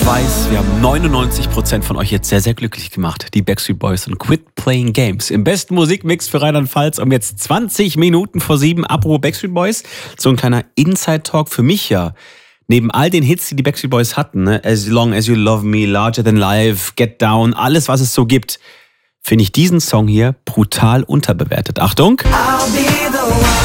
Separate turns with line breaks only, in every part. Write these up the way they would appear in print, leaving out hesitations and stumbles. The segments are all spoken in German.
Ich weiß, wir haben 99% von euch jetzt sehr, sehr glücklich gemacht. Die Backstreet Boys und Quit Playing Games. Im besten Musikmix für Rheinland-Pfalz um jetzt 20 Minuten vor 7. Apropos Backstreet Boys, so ein kleiner Inside-Talk für mich ja. Neben all den Hits, die die Backstreet Boys hatten, ne? As Long As You Love Me, Larger Than Life, Get Down, alles, was es so gibt, finde ich diesen Song hier brutal unterbewertet. Achtung! I'll be the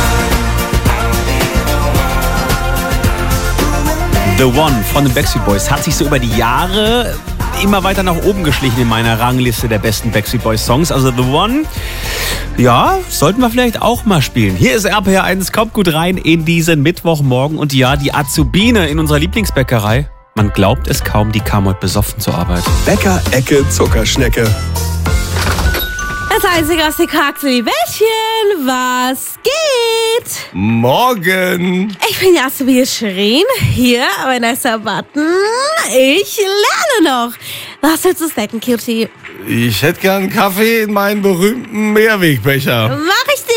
The One von den Backstreet Boys hat sich so über die Jahre immer weiter nach oben geschlichen in meiner Rangliste der besten Backstreet Boys Songs. Also The One, ja, sollten wir vielleicht auch mal spielen. Hier ist RPR 1, kommt gut rein in diesen Mittwochmorgen. Und ja, die Azubine in unserer Lieblingsbäckerei, man glaubt es kaum, die kam heute besoffen zur Arbeit.
Bäcker-Ecke Zuckerschnecke.
Das einzige aus den Charakter, Bällchen, was geht?
Morgen.
Ich bin Jasmin Schrein, hier bei Nessa Button. Ich lerne noch. Was willst du snacken, Cutie?
Ich hätte gern einen Kaffee in meinen berühmten Mehrwegbecher.
Mach ich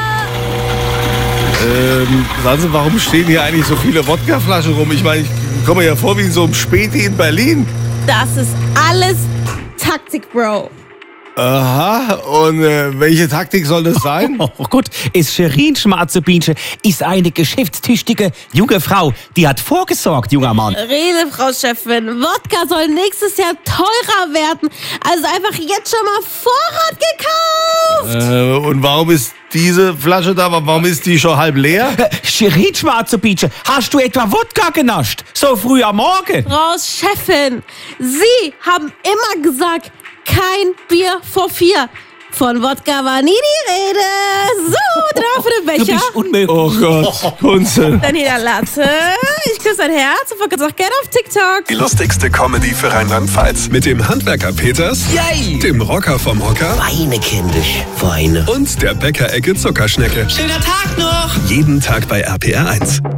dir.
Sagen Sie, warum stehen hier eigentlich so viele Wodkaflaschen rum? Ich meine, ich komme mir ja vor wie in so einem Späti in Berlin.
Das ist alles Taktik, Bro.
Aha, und welche Taktik soll das sein?
Oh Gott, ist Scherin Schmarzebinche, ist eine geschäftstüchtige junge Frau. Die hat vorgesorgt, junger Mann.
Rede, Frau Chefin, Wodka soll nächstes Jahr teurer werden. Also einfach jetzt schon mal Vorrat gekauft.
Und warum ist diese Flasche da, warum ist die schon halb leer?
Scherin Schmarzebinche, hast du etwa Wodka genascht? So früh am Morgen?
Frau Chefin, Sie haben immer gesagt, kein Bier vor 4. Von Wodka war nie die Rede. So, drauf für den Becher.
Du bist unmöglich.
Oh Gott, Kunze.
Dann hier der Latte. Ich küsse dein Herz und folgt uns auch gerne auf TikTok.
Die lustigste Comedy für Rheinland-Pfalz. Mit dem Handwerker Peters,
Yay.
dem Rocker vom Hocker
Weine, kindisch, Weine.
und der Bäcker-Ecke Zuckerschnecke.
Schöner Tag noch.
Jeden Tag bei RPR 1.